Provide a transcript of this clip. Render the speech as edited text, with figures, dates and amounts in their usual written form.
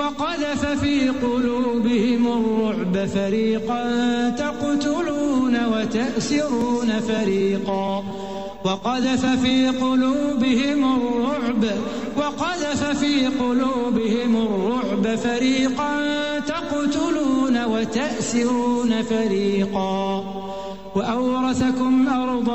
وقذف في قلوبهم الرعب فريقا تقتلون وتأسرون فريقا وقذف في قلوبهم الرعب فريقا تقتلون وتأسرون فريقا وأورثكم أرضا